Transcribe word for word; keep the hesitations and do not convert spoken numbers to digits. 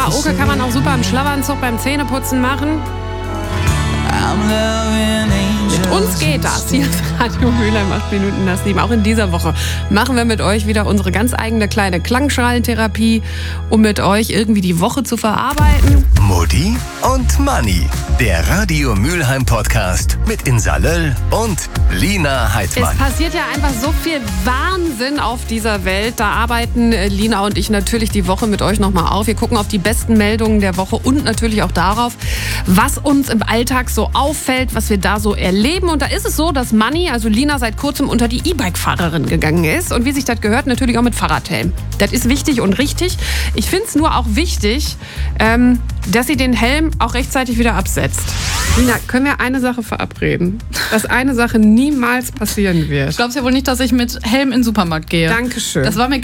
Karaoke kann man auch super im Schlafanzug beim Zähneputzen machen. Mit uns geht das. Hier ist Radio Mülheim, acht Minuten nach sieben. Auch in dieser Woche machen wir mit euch wieder unsere ganz eigene kleine Klangschalentherapie, um mit euch irgendwie die Woche zu verarbeiten. Mutti und Manni, der Radio Mülheim Podcast mit Insa Löll und Lina Heitzmann. Es passiert ja einfach so viel Wahnsinn auf dieser Welt. Da arbeiten Lina und ich natürlich die Woche mit euch nochmal auf. Wir gucken auf die besten Meldungen der Woche und natürlich auch darauf, was uns im Alltag so auffällt, was wir da so erleben. Und da ist es so, dass Manni, also Lina, seit kurzem unter die E-Bike-Fahrerin gegangen ist. Und wie sich das gehört, natürlich auch mit Fahrradhelm. Das ist wichtig und richtig. Ich finde es nur auch wichtig, ähm, dass sie den Helm auch rechtzeitig wieder absetzt. Lina, können wir eine Sache verabreden? Dass eine Sache niemals passieren wird. Du glaubst ja wohl nicht, dass ich mit Helm in den Supermarkt gehe. Dankeschön. Das war mir